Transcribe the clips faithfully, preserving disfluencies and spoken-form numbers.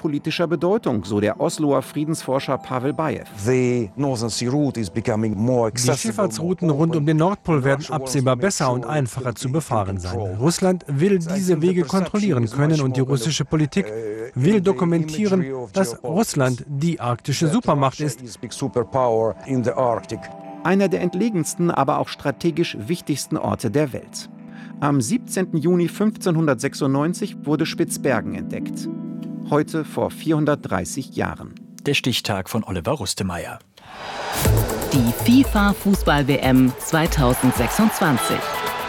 geopolitischer Bedeutung, so der Osloer Friedensforscher Pavel Bajew. Die Schifffahrtsrouten rund um den Nordpol werden absehbar besser und einfacher zu befahren sein. Russland will diese Wege kontrollieren können und die russische Politik will dokumentieren, dass Russland die arktische Supermacht ist. Einer der entlegensten, aber auch strategisch wichtigsten Orte der Welt. Am siebzehnten Juni fünfzehnhundertsechsundneunzig wurde Spitzbergen entdeckt. Heute vor vierhundertdreißig Jahren. Der Stichtag von Oliver Rustemeyer. Die FIFA-Fußball-W M zweitausendsechsundzwanzig.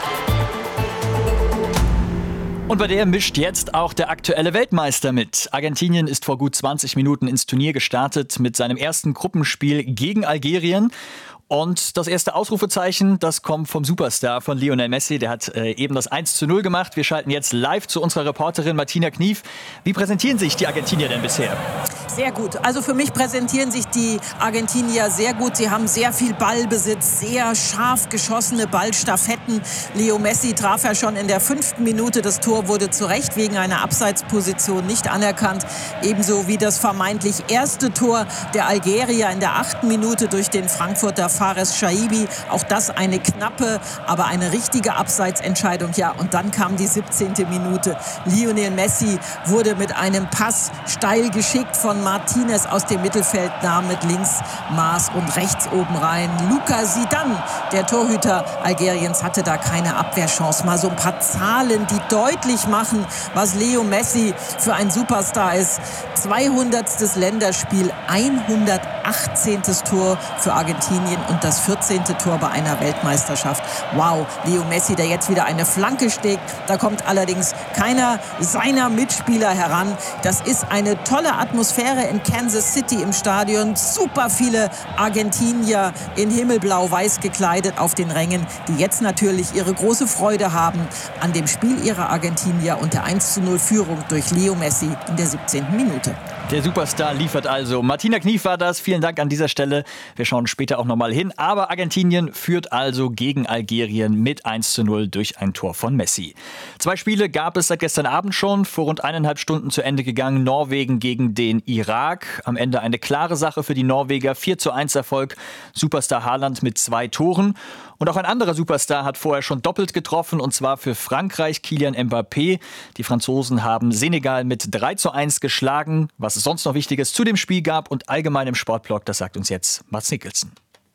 Und bei der mischt jetzt auch der aktuelle Weltmeister mit. Argentinien ist vor gut zwanzig Minuten ins Turnier gestartet mit seinem ersten Gruppenspiel gegen Algerien. Und das erste Ausrufezeichen, das kommt vom Superstar von Lionel Messi. Der hat äh, eben das eins zu null gemacht. Wir schalten jetzt live zu unserer Reporterin Martina Knief. Wie präsentieren sich die Argentinier denn bisher? Sehr gut. Also für mich präsentieren sich die Argentinier sehr gut. Sie haben sehr viel Ballbesitz, sehr scharf geschossene Ballstaffetten. Leo Messi traf ja schon in der fünften Minute. Das Tor wurde zu Recht wegen einer Abseitsposition nicht anerkannt. Ebenso wie das vermeintlich erste Tor der Algerier in der achten Minute durch den Frankfurter Fares Shaibi. Auch das eine knappe, aber eine richtige Abseitsentscheidung. Ja, und dann kam die siebzehnte Minute. Lionel Messi wurde mit einem Pass steil geschickt von Martinez aus dem Mittelfeld, nahm mit links Maß und rechts oben rein. Luka Zidane, der Torhüter Algeriens, hatte da keine Abwehrchance. Mal so ein paar Zahlen, die deutlich machen, was Leo Messi für ein Superstar ist. zweihundertstes Länderspiel, hundertachtzehntes Tor für Argentinien und das vierzehnte Tor bei einer Weltmeisterschaft. Wow, Leo Messi, der jetzt wieder eine Flanke schlägt. Da kommt allerdings keiner seiner Mitspieler heran. Das ist eine tolle Atmosphäre in Kansas City im Stadion. Super viele Argentinier in himmelblau-weiß gekleidet auf den Rängen, die jetzt natürlich ihre große Freude haben an dem Spiel ihrer Argentinier und der eins zu null Führung durch Leo Messi in der siebzehnten Minute. Der Superstar liefert also. Martina Knief war das. Vielen Dank an dieser Stelle. Wir schauen später auch nochmal hin. Aber Argentinien führt also gegen Algerien mit eins zu null durch ein Tor von Messi. Zwei Spiele gab es seit gestern Abend schon. Vor rund eineinhalb Stunden zu Ende gegangen. Norwegen gegen den Irak. Am Ende eine klare Sache für die Norweger. vier zu eins Erfolg. Superstar Haaland mit zwei Toren. Und auch ein anderer Superstar hat vorher schon doppelt getroffen, und zwar für Frankreich Kylian Mbappé. Die Franzosen haben Senegal mit drei zu eins geschlagen. Was es sonst noch Wichtiges zu dem Spiel gab und allgemein im Sportblog, das sagt uns jetzt Mats Nicholson.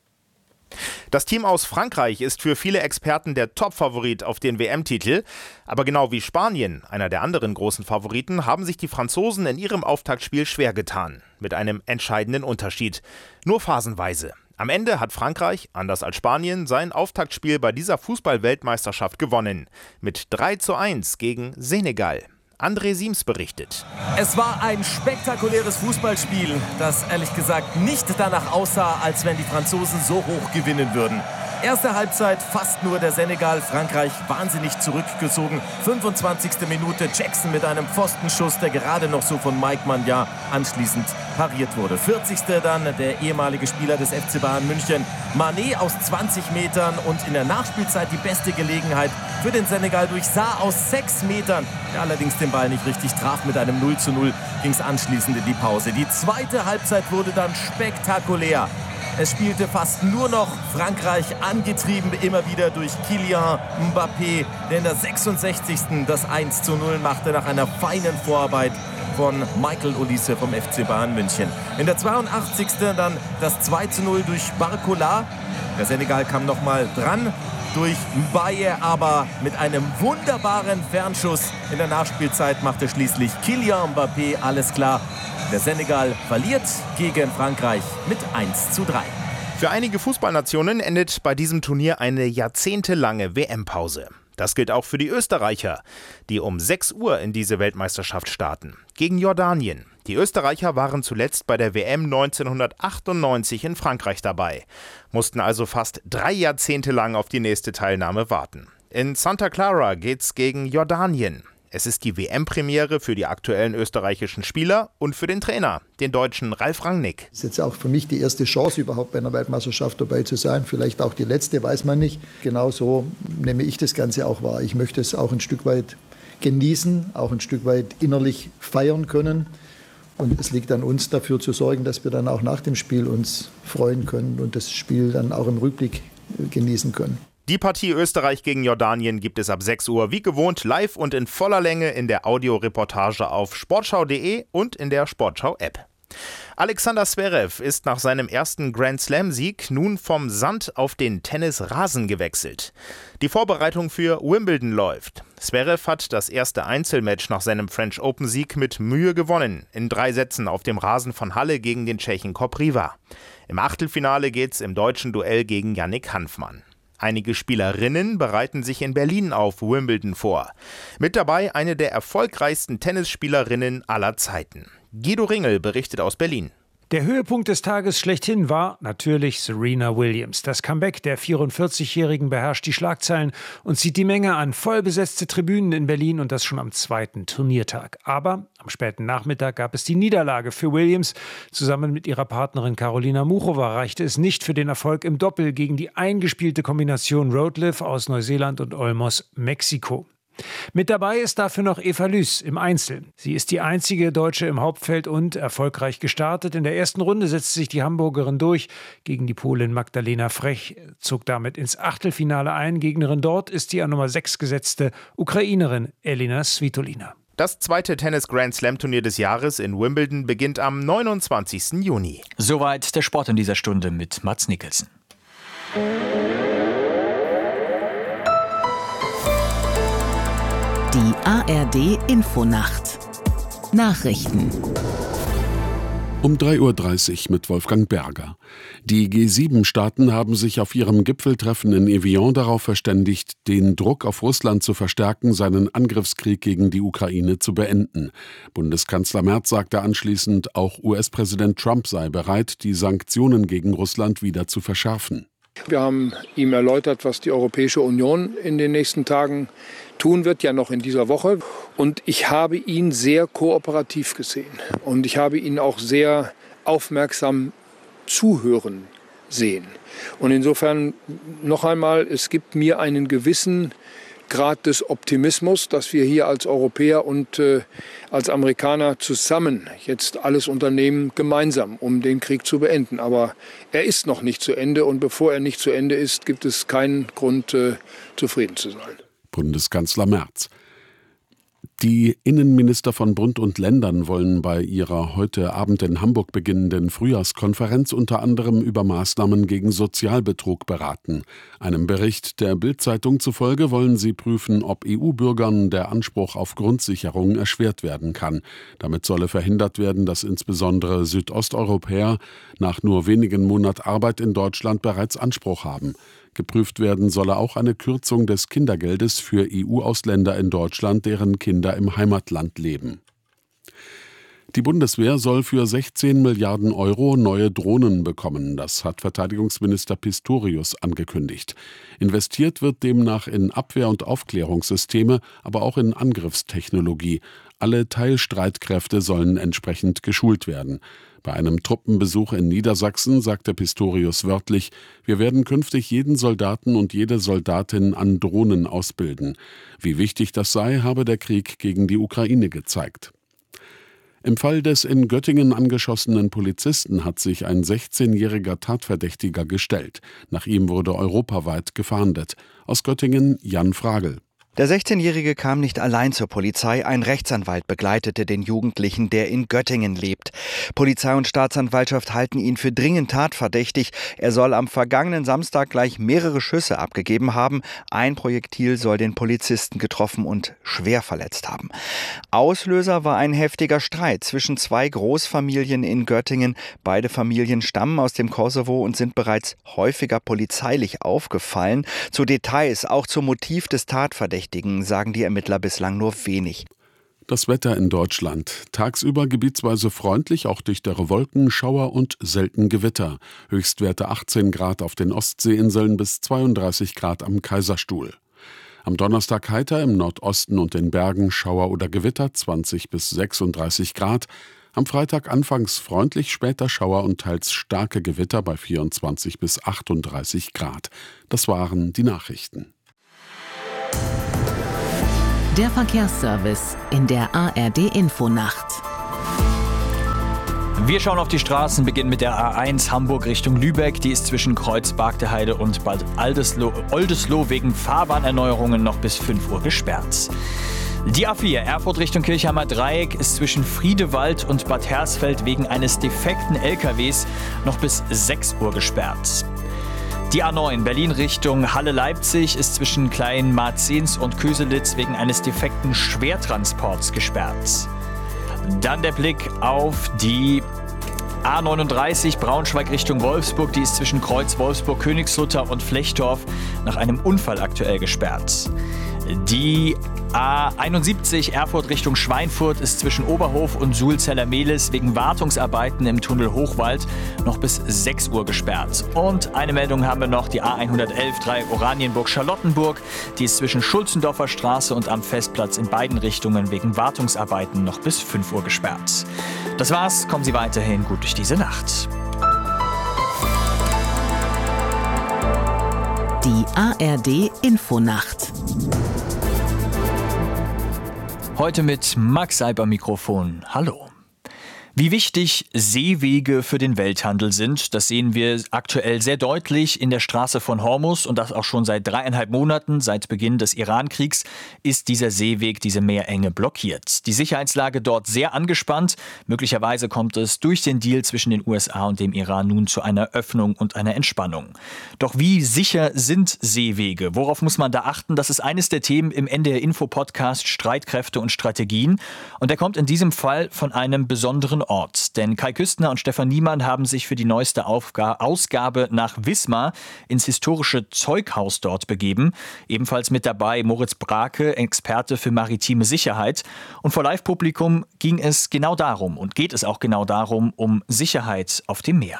Das Team aus Frankreich ist für viele Experten der Top-Favorit auf den W M-Titel. Aber genau wie Spanien, einer der anderen großen Favoriten, haben sich die Franzosen in ihrem Auftaktspiel schwer getan. Mit einem entscheidenden Unterschied. Nur phasenweise. Am Ende hat Frankreich, anders als Spanien, sein Auftaktspiel bei dieser Fußball-Weltmeisterschaft gewonnen. Mit drei zu eins gegen Senegal. André Siems berichtet. Es war ein spektakuläres Fußballspiel, das ehrlich gesagt nicht danach aussah, als wenn die Franzosen so hoch gewinnen würden. Erste Halbzeit fast nur der Senegal, Frankreich wahnsinnig zurückgezogen. fünfundzwanzigste Minute Jackson mit einem Pfostenschuss, der gerade noch so von Mike Maignan anschließend pariert wurde. vierzigste dann der ehemalige Spieler des F C Bayern München, Mané aus zwanzig Metern, und in der Nachspielzeit die beste Gelegenheit für den Senegal durch Sarr aus sechs Metern, der allerdings den Ball nicht richtig traf. Mit einem null zu null ging es anschließend in die Pause. Die zweite Halbzeit wurde dann spektakulär. Es spielte fast nur noch Frankreich, angetrieben immer wieder durch Kylian Mbappé, der in der sechsundsechzigsten das eins zu null machte nach einer feinen Vorarbeit von Michael Olise vom F C Bayern München. In der zweiundachtzigsten dann das zwei zu null durch Barcola. Der Senegal kam nochmal dran durch Mbaye, aber mit einem wunderbaren Fernschuss in der Nachspielzeit machte schließlich Kylian Mbappé alles klar. Der Senegal verliert gegen Frankreich mit eins zu drei. Für einige Fußballnationen endet bei diesem Turnier eine jahrzehntelange W M-Pause. Das gilt auch für die Österreicher, die um sechs Uhr in diese Weltmeisterschaft starten. Gegen Jordanien. Die Österreicher waren zuletzt bei der W M neunzehnhundertachtundneunzig in Frankreich dabei, mussten also fast drei Jahrzehnte lang auf die nächste Teilnahme warten. In Santa Clara geht's gegen Jordanien. Es ist die W M-Premiere für die aktuellen österreichischen Spieler und für den Trainer, den Deutschen Ralf Rangnick. Das ist jetzt auch für mich die erste Chance, überhaupt bei einer Weltmeisterschaft dabei zu sein. Vielleicht auch die letzte, weiß man nicht. Genauso nehme ich das Ganze auch wahr. Ich möchte es auch ein Stück weit genießen, auch ein Stück weit innerlich feiern können. Und es liegt an uns, dafür zu sorgen, dass wir dann auch nach dem Spiel uns freuen können und das Spiel dann auch im Rückblick genießen können. Die Partie Österreich gegen Jordanien gibt es ab sechs Uhr wie gewohnt live und in voller Länge in der Audioreportage auf sportschau punkt de und in der Sportschau-App. Alexander Zverev ist nach seinem ersten Grand-Slam-Sieg nun vom Sand auf den Tennisrasen gewechselt. Die Vorbereitung für Wimbledon läuft. Zverev hat das erste Einzelmatch nach seinem French Open-Sieg mit Mühe gewonnen, in drei Sätzen auf dem Rasen von Halle gegen den Tschechen Kopriva. Im Achtelfinale geht's im deutschen Duell gegen Yannick Hanfmann. Einige Spielerinnen bereiten sich in Berlin auf Wimbledon vor. Mit dabei eine der erfolgreichsten Tennisspielerinnen aller Zeiten. Guido Ringel berichtet aus Berlin. Der Höhepunkt des Tages schlechthin war natürlich Serena Williams. Das Comeback der vierundvierzigjährigen beherrscht die Schlagzeilen und zieht die Menge an. Vollbesetzte Tribünen in Berlin und das schon am zweiten Turniertag. Aber am späten Nachmittag gab es die Niederlage für Williams. Zusammen mit ihrer Partnerin Karolina Muchova reichte es nicht für den Erfolg im Doppel gegen die eingespielte Kombination Roetleff aus Neuseeland und Olmos, Mexiko. Mit dabei ist dafür noch Eva Lüß im Einzel. Sie ist die einzige Deutsche im Hauptfeld und erfolgreich gestartet. In der ersten Runde setzte sich die Hamburgerin durch gegen die Polin Magdalena Frech, zog damit ins Achtelfinale ein. Gegnerin dort ist die an Nummer sechs gesetzte Ukrainerin Elina Svitolina. Das zweite Tennis-Grand-Slam-Turnier des Jahres in Wimbledon beginnt am neunundzwanzigsten Juni. Soweit der Sport in dieser Stunde mit Mats Nicholson. Die A R D-Infonacht. Nachrichten. Um drei Uhr dreißig mit Wolfgang Berger. Die G sieben Staaten haben sich auf ihrem Gipfeltreffen in Evian darauf verständigt, den Druck auf Russland zu verstärken, seinen Angriffskrieg gegen die Ukraine zu beenden. Bundeskanzler Merz sagte anschließend, auch U S-Präsident Trump sei bereit, die Sanktionen gegen Russland wieder zu verschärfen. Wir haben ihm erläutert, was die Europäische Union in den nächsten Tagen tun wird, ja noch in dieser Woche. Und ich habe ihn sehr kooperativ gesehen. Und ich habe ihn auch sehr aufmerksam zuhören sehen. Und insofern noch einmal, es gibt mir einen gewissen Grad des Optimismus, dass wir hier als Europäer und äh, als Amerikaner zusammen jetzt alles unternehmen, gemeinsam, um den Krieg zu beenden. Aber er ist noch nicht zu Ende und bevor er nicht zu Ende ist, gibt es keinen Grund, äh, zufrieden zu sein. Bundeskanzler Merz. Die Innenminister von Bund und Ländern wollen bei ihrer heute Abend in Hamburg beginnenden Frühjahrskonferenz unter anderem über Maßnahmen gegen Sozialbetrug beraten. Einem Bericht der Bild-Zeitung zufolge wollen sie prüfen, ob E U-Bürgern der Anspruch auf Grundsicherung erschwert werden kann. Damit solle verhindert werden, dass insbesondere Südosteuropäer nach nur wenigen Monaten Arbeit in Deutschland bereits Anspruch haben. Geprüft werden solle auch eine Kürzung des Kindergeldes für E U-Ausländer in Deutschland, deren Kinder im Heimatland leben. Die Bundeswehr soll für sechzehn Milliarden Euro neue Drohnen bekommen. Das hat Verteidigungsminister Pistorius angekündigt. Investiert wird demnach in Abwehr- und Aufklärungssysteme, aber auch in Angriffstechnologie. Alle Teilstreitkräfte sollen entsprechend geschult werden. Bei einem Truppenbesuch in Niedersachsen sagte Pistorius wörtlich: Wir werden künftig jeden Soldaten und jede Soldatin an Drohnen ausbilden. Wie wichtig das sei, habe der Krieg gegen die Ukraine gezeigt. Im Fall des in Göttingen angeschossenen Polizisten hat sich ein sechzehnjähriger Tatverdächtiger gestellt. Nach ihm wurde europaweit gefahndet. Aus Göttingen Jan Fragel. Der sechzehnjährige kam nicht allein zur Polizei, ein Rechtsanwalt begleitete den Jugendlichen, der in Göttingen lebt. Polizei und Staatsanwaltschaft halten ihn für dringend tatverdächtig. Er soll am vergangenen Samstag gleich mehrere Schüsse abgegeben haben. Ein Projektil soll den Polizisten getroffen und schwer verletzt haben. Auslöser war ein heftiger Streit zwischen zwei Großfamilien in Göttingen. Beide Familien stammen aus dem Kosovo und sind bereits häufiger polizeilich aufgefallen. Zu Details, auch zum Motiv des Tatverdächtigen, sagen die Ermittler bislang nur wenig. Das Wetter in Deutschland. Tagsüber gebietsweise freundlich, auch dichtere Wolken, Schauer und selten Gewitter. Höchstwerte achtzehn Grad auf den Ostseeinseln bis zweiunddreißig Grad am Kaiserstuhl. Am Donnerstag heiter, im Nordosten und den Bergen Schauer oder Gewitter, zwanzig bis sechsunddreißig Grad. Am Freitag anfangs freundlich, später Schauer und teils starke Gewitter bei vierundzwanzig bis achtunddreißig Grad. Das waren die Nachrichten. Der Verkehrsservice in der A R D-Infonacht. Wir schauen auf die Straßen, beginnen mit der A eins Hamburg Richtung Lübeck. Die ist zwischen Kreuz Bargteheide und Bad Oldesloe, Oldesloe wegen Fahrbahnerneuerungen noch bis fünf Uhr gesperrt. Die A vier Erfurt Richtung Kirchheimer Dreieck ist zwischen Friedewald und Bad Hersfeld wegen eines defekten L K Ws noch bis sechs Uhr gesperrt. Die A neun Berlin Richtung Halle-Leipzig ist zwischen Klein-Marzahns und Köselitz wegen eines defekten Schwertransports gesperrt. Dann der Blick auf die A neununddreißig Braunschweig Richtung Wolfsburg. Die ist zwischen Kreuz Wolfsburg, Königslutter und Flechdorf nach einem Unfall aktuell gesperrt. Die A einundsiebzig Erfurt Richtung Schweinfurt ist zwischen Oberhof und Suhl-Zellermehlis wegen Wartungsarbeiten im Tunnel Hochwald noch bis sechs Uhr gesperrt. Und eine Meldung haben wir noch, die A hundertelf drei Oranienburg-Charlottenburg. Die ist zwischen Schulzendorfer Straße und am Festplatz in beiden Richtungen wegen Wartungsarbeiten noch bis fünf Uhr gesperrt. Das war's, kommen Sie weiterhin gut durch diese Nacht. Die A R D Infonacht. Heute mit Max Seib am Mikrofon. Hallo. Wie wichtig Seewege für den Welthandel sind, das sehen wir aktuell sehr deutlich in der Straße von Hormuz und das auch schon seit dreieinhalb Monaten, seit Beginn des Iran-Kriegs, ist dieser Seeweg, diese Meerenge blockiert. Die Sicherheitslage dort sehr angespannt. Möglicherweise kommt es durch den Deal zwischen den U S A und dem Iran nun zu einer Öffnung und einer Entspannung. Doch wie sicher sind Seewege? Worauf muss man da achten? Das ist eines der Themen im N D R-Info-Podcast Streitkräfte und Strategien. Und der kommt in diesem Fall von einem besonderen Ort. Denn Kai Küstner und Stefan Niemann haben sich für die neueste Aufga- Ausgabe nach Wismar ins historische Zeughaus dort begeben. Ebenfalls mit dabei Moritz Brake, Experte für maritime Sicherheit. Und vor Live-Publikum ging es genau darum und geht es auch genau darum, um Sicherheit auf dem Meer.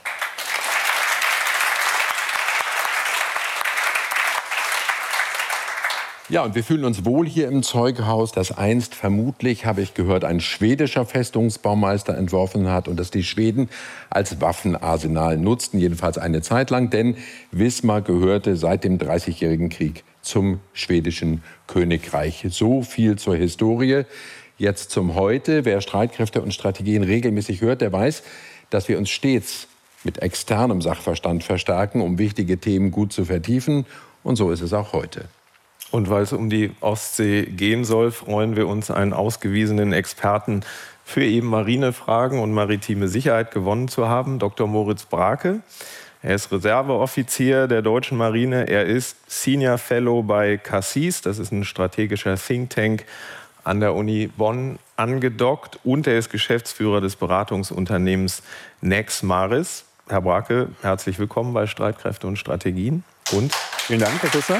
Ja, und wir fühlen uns wohl hier im Zeughaus, das einst vermutlich, habe ich gehört, ein schwedischer Festungsbaumeister entworfen hat und das die Schweden als Waffenarsenal nutzten, jedenfalls eine Zeit lang, denn Wismar gehörte seit dem Dreißigjährigen Krieg zum schwedischen Königreich. So viel zur Historie. Jetzt zum Heute. Wer Streitkräfte und Strategien regelmäßig hört, der weiß, dass wir uns stets mit externem Sachverstand verstärken, um wichtige Themen gut zu vertiefen. Und so ist es auch heute. Und weil es um die Ostsee gehen soll, freuen wir uns, einen ausgewiesenen Experten für eben Marinefragen und maritime Sicherheit gewonnen zu haben, Doktor Moritz Brake. Er ist Reserveoffizier der deutschen Marine. Er ist Senior Fellow bei CASSIS, das ist ein strategischer Think Tank an der Uni Bonn, angedockt. Und er ist Geschäftsführer des Beratungsunternehmens Nex Maris. Herr Brake, herzlich willkommen bei Streitkräfte und Strategien. Und vielen Dank, Herr Küsser.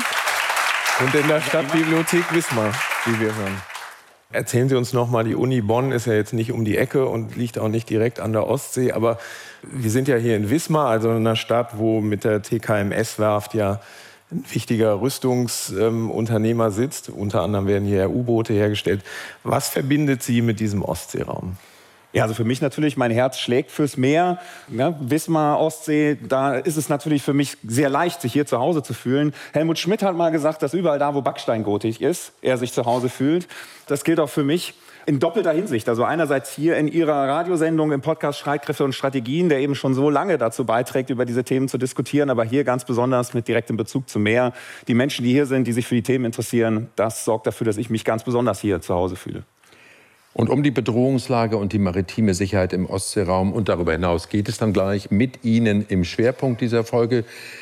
Und in der Stadtbibliothek Wismar, wie wir hören. Erzählen Sie uns noch mal, die Uni Bonn ist ja jetzt nicht um die Ecke und liegt auch nicht direkt an der Ostsee, aber wir sind ja hier in Wismar, also in einer Stadt, wo mit der T K M S-Werft ja ein wichtiger Rüstungsunternehmer sitzt. Unter anderem werden hier U-Boote hergestellt. Was verbindet Sie mit diesem Ostseeraum? Ja, also für mich natürlich, mein Herz schlägt fürs Meer. Ja, Wismar, Ostsee, da ist es natürlich für mich sehr leicht, sich hier zu Hause zu fühlen. Helmut Schmidt hat mal gesagt, dass überall da, wo Backsteingotik ist, er sich zu Hause fühlt. Das gilt auch für mich in doppelter Hinsicht. Also einerseits hier in Ihrer Radiosendung im Podcast Streitkräfte und Strategien, der eben schon so lange dazu beiträgt, über diese Themen zu diskutieren, aber hier ganz besonders mit direktem Bezug zum Meer. Die Menschen, die hier sind, die sich für die Themen interessieren, das sorgt dafür, dass ich mich ganz besonders hier zu Hause fühle. Und um die Bedrohungslage und die maritime Sicherheit im Ostseeraum und darüber hinaus geht es dann gleich mit Ihnen im Schwerpunkt dieser Folge.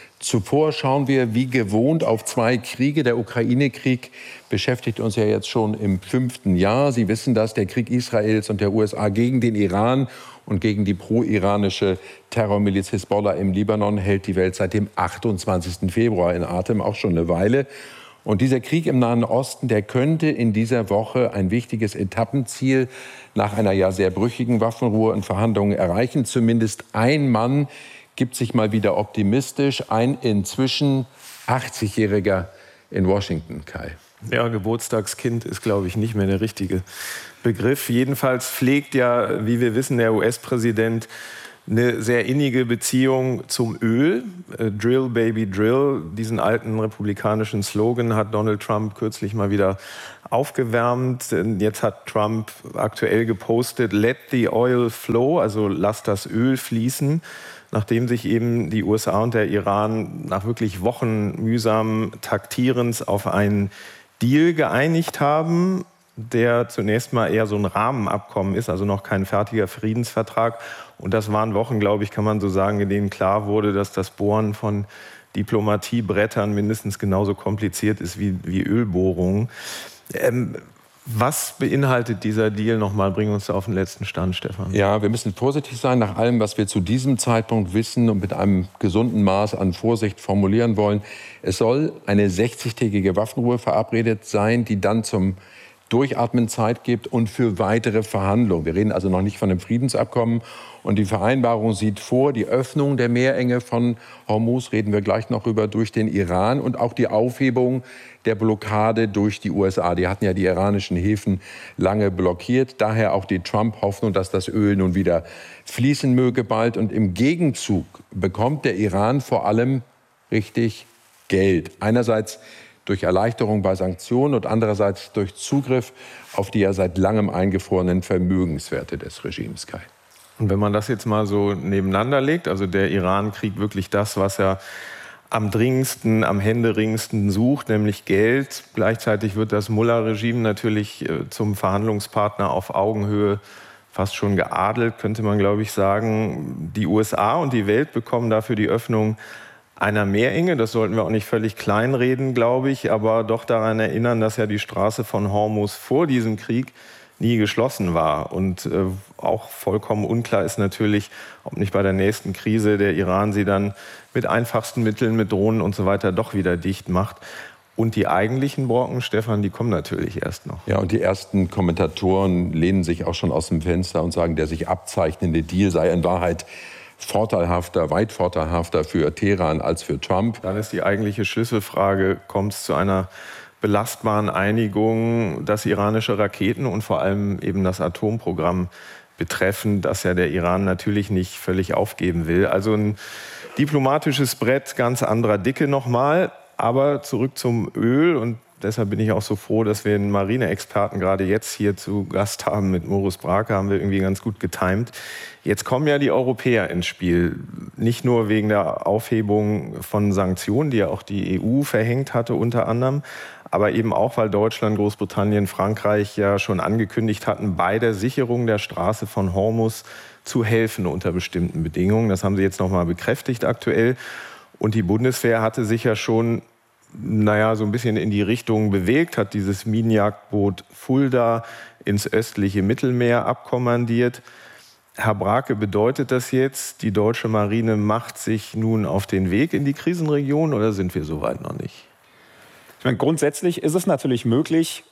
Zuvor schauen wir wie gewohnt auf zwei Kriege. Der Ukraine-Krieg beschäftigt uns ja jetzt schon im fünften Jahr. Sie wissen das, der Krieg Israels und der U S A gegen den Iran und gegen die pro-iranische Terrormiliz Hisbollah im Libanon hält die Welt seit dem achtundzwanzigsten Februar in Atem, auch schon eine Weile. Und dieser Krieg im Nahen Osten, der könnte in dieser Woche ein wichtiges Etappenziel nach einer ja sehr brüchigen Waffenruhe und Verhandlungen erreichen. Zumindest ein Mann gibt sich mal wieder optimistisch, ein inzwischen achtzigjähriger in Washington, Kai. Ja, Geburtstagskind ist, glaube ich, nicht mehr der richtige Begriff. Jedenfalls pflegt ja, wie wir wissen, der U S-Präsident eine sehr innige Beziehung zum Öl. Äh, Drill, Baby, Drill. Diesen alten republikanischen Slogan hat Donald Trump kürzlich mal wieder aufgewärmt. Jetzt hat Trump aktuell gepostet, let the oil flow, also lasst das Öl fließen, nachdem sich eben die U S A und der Iran nach wirklich Wochen mühsamen Taktierens auf einen Deal geeinigt haben, der zunächst mal eher so ein Rahmenabkommen ist, also noch kein fertiger Friedensvertrag. Und das waren Wochen, glaube ich, kann man so sagen, in denen klar wurde, dass das Bohren von Diplomatiebrettern mindestens genauso kompliziert ist wie, wie Ölbohrungen. Ähm, was beinhaltet dieser Deal nochmal? Bring uns auf den letzten Stand, Stefan. Ja, wir müssen vorsichtig sein nach allem, was wir zu diesem Zeitpunkt wissen und mit einem gesunden Maß an Vorsicht formulieren wollen. Es soll eine sechzigtägige Waffenruhe verabredet sein, die dann zum Durchatmen Zeit gibt und für weitere Verhandlungen. Wir reden also noch nicht von einem Friedensabkommen. Und die Vereinbarung sieht vor, die Öffnung der Meerenge von Hormuz, reden wir gleich noch über, durch den Iran und auch die Aufhebung der Blockade durch die U S A. Die hatten ja die iranischen Häfen lange blockiert. Daher auch die Trump-Hoffnung, dass das Öl nun wieder fließen möge bald. Und im Gegenzug bekommt der Iran vor allem richtig Geld. Einerseits durch Erleichterung bei Sanktionen und andererseits durch Zugriff auf die ja seit langem eingefrorenen Vermögenswerte des Regimes. Kai. Und wenn man das jetzt mal so nebeneinander legt, also der Iran kriegt wirklich das, was er am dringendsten, am händeringendsten sucht, nämlich Geld. Gleichzeitig wird das Mullah-Regime natürlich zum Verhandlungspartner auf Augenhöhe fast schon geadelt, könnte man, glaube ich, sagen. Die U S A und die Welt bekommen dafür die Öffnung einer Meerenge. Das sollten wir auch nicht völlig kleinreden, glaube ich, aber doch daran erinnern, dass ja die Straße von Hormuz vor diesem Krieg nie geschlossen war. Und äh, auch vollkommen unklar ist natürlich, ob nicht bei der nächsten Krise der Iran sie dann mit einfachsten Mitteln, mit Drohnen und so weiter doch wieder dicht macht. Und die eigentlichen Brocken, Stefan, die kommen natürlich erst noch. Ja, und die ersten Kommentatoren lehnen sich auch schon aus dem Fenster und sagen, der sich abzeichnende Deal sei in Wahrheit vorteilhafter, weit vorteilhafter für Teheran als für Trump. Dann ist die eigentliche Schlüsselfrage, kommt es zu einer belastbaren Einigung, das iranische Raketen und vor allem eben das Atomprogramm betreffen, das ja der Iran natürlich nicht völlig aufgeben will. Also ein diplomatisches Brett ganz anderer Dicke nochmal. Aber zurück zum Öl, und deshalb bin ich auch so froh, dass wir einen Marineexperten gerade jetzt hier zu Gast haben. Mit Moritz Brake haben wir irgendwie ganz gut getimt. Jetzt kommen ja die Europäer ins Spiel. Nicht nur wegen der Aufhebung von Sanktionen, die ja auch die E U verhängt hatte unter anderem, aber eben auch, weil Deutschland, Großbritannien, Frankreich ja schon angekündigt hatten, bei der Sicherung der Straße von Hormuz zu helfen unter bestimmten Bedingungen. Das haben sie jetzt noch mal bekräftigt aktuell. Und die Bundeswehr hatte sich ja schon, naja, so ein bisschen in die Richtung bewegt, hat dieses Minenjagdboot Fulda ins östliche Mittelmeer abkommandiert. Herr Brake, bedeutet das jetzt, die deutsche Marine macht sich nun auf den Weg in die Krisenregion oder sind wir so weit noch nicht? Ich meine, grundsätzlich ist es natürlich möglich,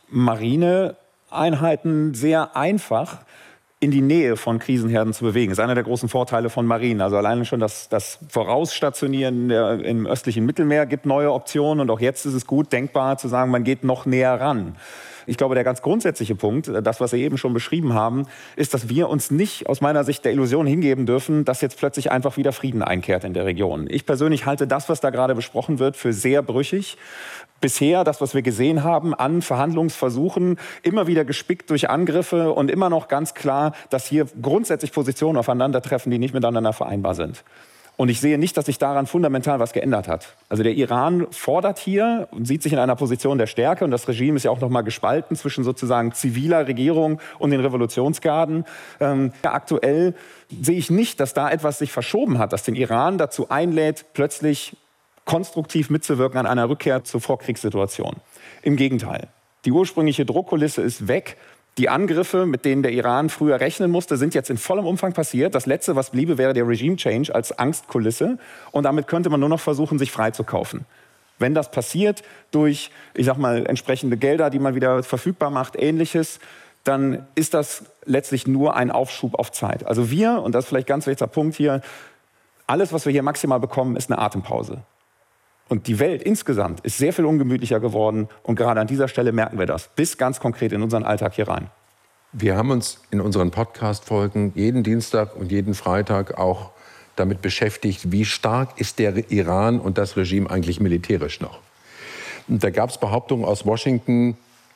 Marineeinheiten sehr einfach in die Nähe von Krisenherden zu bewegen. Das ist einer der großen Vorteile von Marinen. Also alleine schon das, das Vorausstationieren der, im östlichen Mittelmeer gibt neue Optionen. Und auch jetzt ist es gut denkbar zu sagen, man geht noch näher ran. Ich glaube, der ganz grundsätzliche Punkt, das, was Sie eben schon beschrieben haben, ist, dass wir uns nicht aus meiner Sicht der Illusion hingeben dürfen, dass jetzt plötzlich einfach wieder Frieden einkehrt in der Region. Ich persönlich halte das, was da gerade besprochen wird, für sehr brüchig. Bisher, das, was wir gesehen haben an Verhandlungsversuchen, immer wieder gespickt durch Angriffe und immer noch ganz klar, dass hier grundsätzlich Positionen aufeinandertreffen, die nicht miteinander vereinbar sind. Und ich sehe nicht, dass sich daran fundamental was geändert hat. Also der Iran fordert hier und sieht sich in einer Position der Stärke. Und das Regime ist ja auch noch mal gespalten zwischen sozusagen ziviler Regierung und den Revolutionsgarden. Ähm, aktuell sehe ich nicht, dass da etwas sich verschoben hat, das den Iran dazu einlädt, plötzlich konstruktiv mitzuwirken an einer Rückkehr zur Vorkriegssituation. Im Gegenteil. Die ursprüngliche Druckkulisse ist weg. Die Angriffe, mit denen der Iran früher rechnen musste, sind jetzt in vollem Umfang passiert. Das Letzte, was bliebe, wäre der Regime-Change als Angstkulisse. Und damit könnte man nur noch versuchen, sich freizukaufen. Wenn das passiert durch, ich sag mal, entsprechende Gelder, die man wieder verfügbar macht, Ähnliches, dann ist das letztlich nur ein Aufschub auf Zeit. Also wir, und das ist vielleicht ganz wichtiger Punkt hier, alles, was wir hier maximal bekommen, ist eine Atempause. Und die Welt insgesamt ist sehr viel ungemütlicher geworden. Und gerade an dieser Stelle merken wir das, bis ganz konkret in unseren Alltag hier rein. Wir haben uns in unseren Podcast-Folgen jeden Dienstag und jeden Freitag auch damit beschäftigt, wie stark ist der Iran und das Regime eigentlich militärisch noch. Und da gab es Behauptungen aus Washington,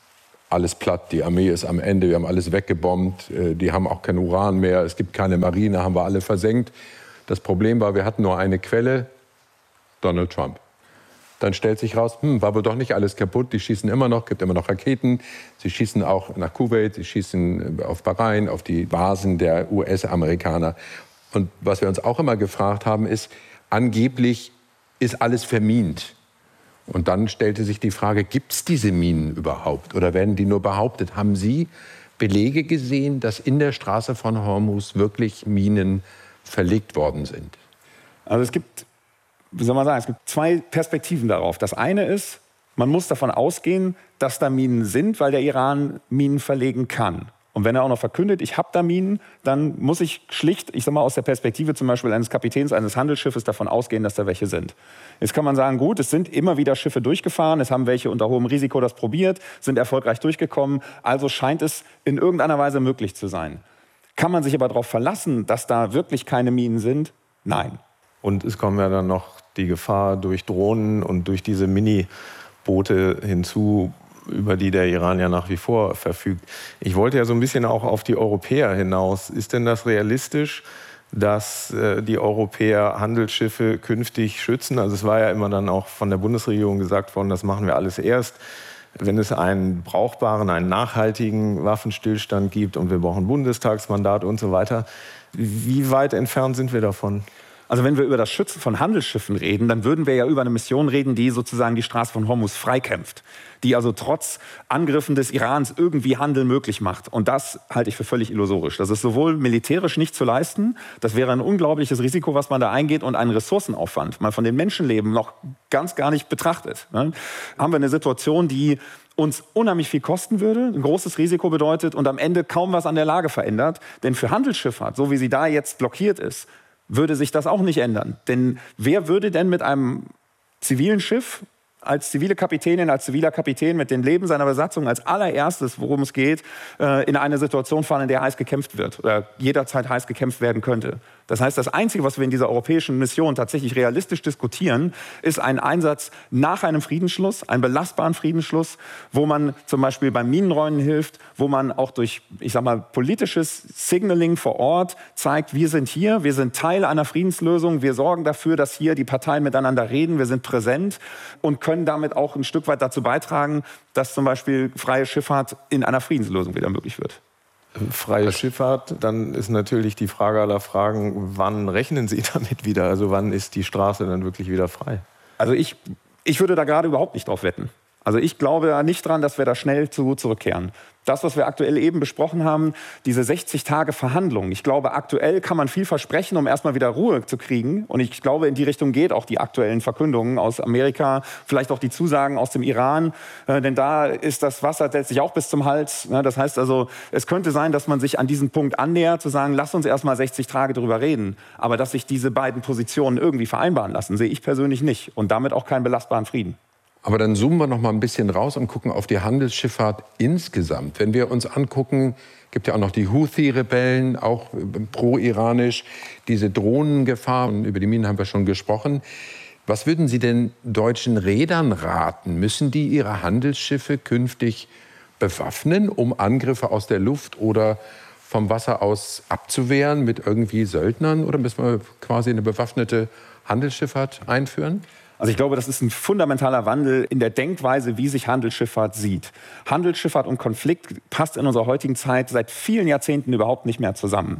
alles platt, die Armee ist am Ende, wir haben alles weggebombt, die haben auch kein Uran mehr, es gibt keine Marine, haben wir alle versenkt. Das Problem war, wir hatten nur eine Quelle, Donald Trump. Dann stellt sich raus, hm, war wohl doch nicht alles kaputt, die schießen immer noch, gibt immer noch Raketen, sie schießen auch nach Kuwait, sie schießen auf Bahrain, auf die Basen der U S-Amerikaner. Und was wir uns auch immer gefragt haben, ist, angeblich ist alles vermint. Und dann stellte sich die Frage, gibt es diese Minen überhaupt oder werden die nur behauptet? Haben Sie Belege gesehen, dass in der Straße von Hormuz wirklich Minen verlegt worden sind? Also es gibt, wie soll man sagen, es gibt zwei Perspektiven darauf. Das eine ist, man muss davon ausgehen, dass da Minen sind, weil der Iran Minen verlegen kann. Und wenn er auch noch verkündet, ich habe da Minen, dann muss ich schlicht, ich sag mal aus der Perspektive zum Beispiel eines Kapitäns eines Handelsschiffes davon ausgehen, dass da welche sind. Jetzt kann man sagen, gut, es sind immer wieder Schiffe durchgefahren, es haben welche unter hohem Risiko das probiert, sind erfolgreich durchgekommen, also scheint es in irgendeiner Weise möglich zu sein. Kann man sich aber darauf verlassen, dass da wirklich keine Minen sind? Nein. Und es kommen ja dann noch die Gefahr durch Drohnen und durch diese Mini-Boote hinzu, über die der Iran ja nach wie vor verfügt. Ich wollte ja so ein bisschen auch auf die Europäer hinaus. Ist denn das realistisch, dass äh, die Europäer Handelsschiffe künftig schützen? Also es war ja immer dann auch von der Bundesregierung gesagt worden, das machen wir alles erst, wenn es einen brauchbaren, einen nachhaltigen Waffenstillstand gibt und wir brauchen ein Bundestagsmandat und so weiter. Wie weit entfernt sind wir davon? Also wenn wir über das Schützen von Handelsschiffen reden, dann würden wir ja über eine Mission reden, die sozusagen die Straße von Hormuz freikämpft, die also trotz Angriffen des Irans irgendwie Handel möglich macht. Und das halte ich für völlig illusorisch. Das ist sowohl militärisch nicht zu leisten, das wäre ein unglaubliches Risiko, was man da eingeht, und einen Ressourcenaufwand, man von den Menschenleben noch ganz gar nicht betrachtet. Ne? Haben wir eine Situation, die uns unheimlich viel kosten würde, ein großes Risiko bedeutet und am Ende kaum was an der Lage verändert. Denn für Handelsschifffahrt, so wie sie da jetzt blockiert ist, würde sich das auch nicht ändern. Denn wer würde denn mit einem zivilen Schiff als zivile Kapitänin, als ziviler Kapitän mit dem Leben seiner Besatzung als allererstes, worum es geht, in eine Situation fahren, in der heiß gekämpft wird oder jederzeit heiß gekämpft werden könnte? Das heißt, das Einzige, was wir in dieser europäischen Mission tatsächlich realistisch diskutieren, ist ein Einsatz nach einem Friedensschluss, einen belastbaren Friedensschluss, wo man zum Beispiel beim Minenräumen hilft, wo man auch durch, ich sag mal, politisches Signaling vor Ort zeigt, wir sind hier, wir sind Teil einer Friedenslösung, wir sorgen dafür, dass hier die Parteien miteinander reden, wir sind präsent und können damit auch ein Stück weit dazu beitragen, dass zum Beispiel freie Schifffahrt in einer Friedenslösung wieder möglich wird. Freie Schifffahrt, dann ist natürlich die Frage aller Fragen, wann rechnen Sie damit wieder? Also wann ist die Straße dann wirklich wieder frei? Also ich, ich würde da gerade überhaupt nicht drauf wetten. Also ich glaube nicht dran, dass wir da schnell zu zurückkehren. Das, was wir aktuell eben besprochen haben, diese sechzig Tage Verhandlungen. Ich glaube, aktuell kann man viel versprechen, um erstmal wieder Ruhe zu kriegen. Und ich glaube, in die Richtung geht auch die aktuellen Verkündungen aus Amerika, vielleicht auch die Zusagen aus dem Iran. Äh, denn da ist das Wasser letztlich auch bis zum Hals. Ja, das heißt also, es könnte sein, dass man sich an diesen Punkt annähert, zu sagen, lass uns erstmal sechzig Tage darüber reden. Aber dass sich diese beiden Positionen irgendwie vereinbaren lassen, sehe ich persönlich nicht. Und damit auch keinen belastbaren Frieden. Aber dann zoomen wir noch mal ein bisschen raus und gucken auf die Handelsschifffahrt insgesamt. Wenn wir uns angucken, gibt ja auch noch die Houthi-Rebellen, auch pro-iranisch, diese Drohnengefahr, und über die Minen haben wir schon gesprochen. Was würden Sie denn deutschen Reedern raten? Müssen die ihre Handelsschiffe künftig bewaffnen, um Angriffe aus der Luft oder vom Wasser aus abzuwehren mit irgendwie Söldnern? Oder müssen wir quasi eine bewaffnete Handelsschifffahrt einführen? Also ich glaube, das ist ein fundamentaler Wandel in der Denkweise, wie sich Handelsschifffahrt sieht. Handelsschifffahrt und Konflikt passt in unserer heutigen Zeit seit vielen Jahrzehnten überhaupt nicht mehr zusammen.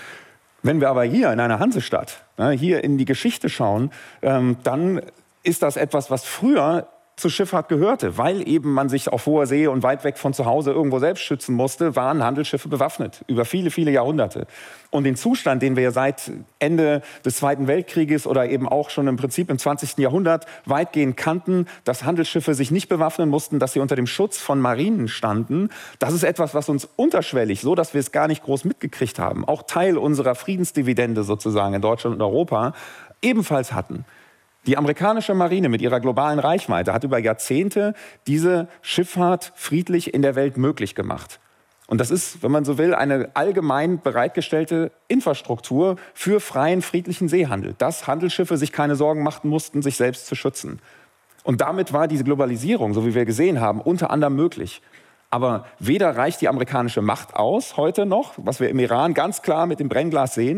Wenn wir aber hier in einer Hansestadt, hier in die Geschichte schauen, dann ist das etwas, was früher zur Schifffahrt gehörte. Weil eben man sich auf hoher See und weit weg von zu Hause irgendwo selbst schützen musste, waren Handelsschiffe bewaffnet. Über viele, viele Jahrhunderte. Und den Zustand, den wir ja seit Ende des Zweiten Weltkrieges oder eben auch schon im Prinzip im zwanzigsten Jahrhundert weitgehend kannten, dass Handelsschiffe sich nicht bewaffnen mussten, dass sie unter dem Schutz von Marinen standen, das ist etwas, was uns unterschwellig, so dass wir es gar nicht groß mitgekriegt haben, auch Teil unserer Friedensdividende sozusagen in Deutschland und Europa, ebenfalls hatten. Die amerikanische Marine mit ihrer globalen Reichweite hat über Jahrzehnte diese Schifffahrt friedlich in der Welt möglich gemacht. Und das ist, wenn man so will, eine allgemein bereitgestellte Infrastruktur für freien, friedlichen Seehandel. Dass Handelsschiffe sich keine Sorgen machen mussten, sich selbst zu schützen. Und damit war diese Globalisierung, so wie wir gesehen haben, unter anderem möglich. Aber weder reicht die amerikanische Macht aus, heute noch, was wir im Iran ganz klar mit dem Brennglas sehen,